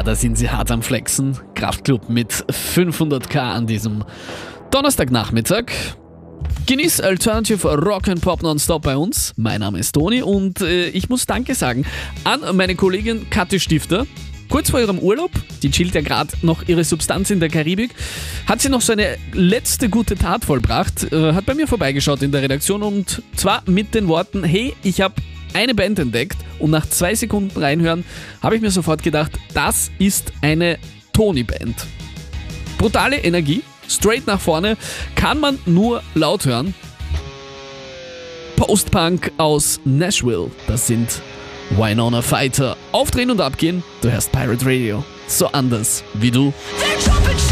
da sind sie hart am Flexen. Kraftklub mit 500k an diesem Donnerstagnachmittag. Genieß Alternative Rock and Pop nonstop bei uns. Mein Name ist Toni und ich muss Danke sagen an meine Kollegin Kathi Stifter. Kurz vor ihrem Urlaub, die chillt ja gerade noch ihre Substanz in der Karibik, hat sie noch so eine letzte gute Tat vollbracht, hat bei mir vorbeigeschaut in der Redaktion und zwar mit den Worten: Hey, ich habe eine Band entdeckt, und nach 2 Sekunden reinhören habe ich mir sofort gedacht, das ist eine Toni-Band. Brutale Energie, straight nach vorne, kann man nur laut hören. Post-Punk aus Nashville, das sind Winona Fighter. Aufdrehen und abgehen, du hörst Pirate Radio. So anders wie du.